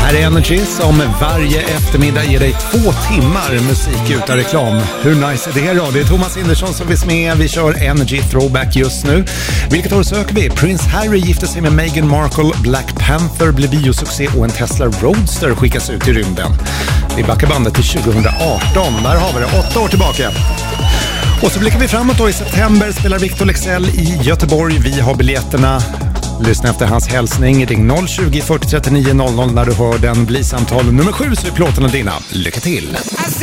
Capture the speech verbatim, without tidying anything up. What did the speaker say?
Här är Energy som varje eftermiddag ger dig två timmar musik utan reklam. Hur nice är det då? Det är Thomas Indersson som finns med. Vi kör Energy Throwback just nu. Vilket år söker vi? Prince Harry gifte sig med Meghan Markle, Black Panther blir biosuccé och en Tesla Roadster skickas ut i rymden. Vi backar bandet till tjugohundraarton. Där har vi det, åtta år tillbaka. Och så blickar vi framåt då. I september spelar Victor Leksell i Göteborg. Vi har biljetterna. Lyssna efter hans hälsning. Ring noll tjugo, fyrtio, trettionio noll noll när du hör den. Bli samtal nummer sju så är plåtarna dina. Lycka till!